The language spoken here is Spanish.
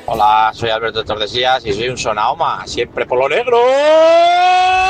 Hola, soy Alberto Tordesillas y soy un Sonaoma, siempre por lo negro.